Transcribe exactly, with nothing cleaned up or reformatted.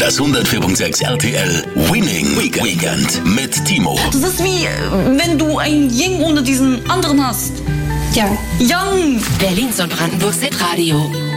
Das hundertvier Komma sechs R T L Winning Weekend mit Timo. Das ist wie, wenn du ein Ying ohne diesen anderen hast. Yang. Yang. Berlins und Brandenburgs Hitradio.